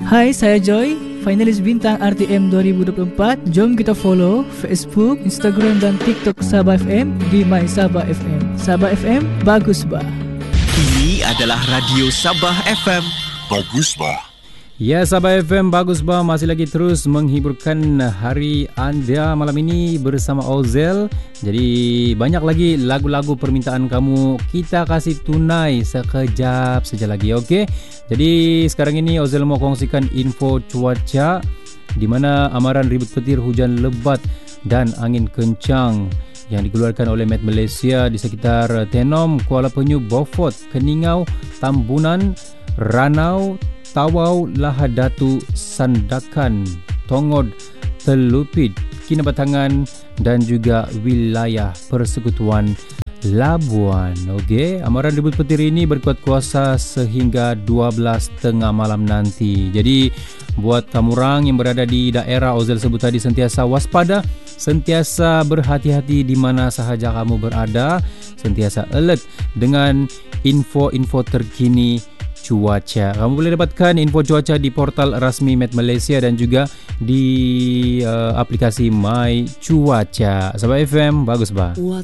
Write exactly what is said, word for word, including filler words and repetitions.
Hai, saya Joy, finalis bintang R T M dua ribu dua puluh empat. Jom kita follow Facebook, Instagram dan TikTok Sabah F M di My Sabah F M. Sabah F M, bagus bah. Ini adalah Radio Sabah F M. Bagus bah. Ya, Sabah F M Bagus Bah masih lagi terus menghiburkan hari anda malam ini bersama Ozel. Jadi banyak lagi lagu-lagu permintaan kamu kita kasih tunai sekejap saja lagi, okey? Jadi sekarang ini Ozel mau kongsikan info cuaca di mana amaran ribut petir, hujan lebat dan angin kencang yang dikeluarkan oleh Met Malaysia di sekitar Tenom, Kuala Penyu, Beaufort, Keningau, Tambunan, Ranau, Tawau, Lahadatu, Sandakan, Tongod, Telupit, Kinabatangan dan juga wilayah Persekutuan Labuan. Okey, amaran ribut petir ini berkuat kuasa sehingga dua belas tengah malam nanti. Jadi buat kamu orang yang berada di daerah Ozel sebut tadi, sentiasa waspada, sentiasa berhati-hati di mana sahaja kamu berada, sentiasa alert dengan info-info terkini cuaca. Kamu boleh dapatkan info cuaca di portal rasmi Met Malaysia dan juga di uh, aplikasi My Cuaca. Sabah F M, bagus bah.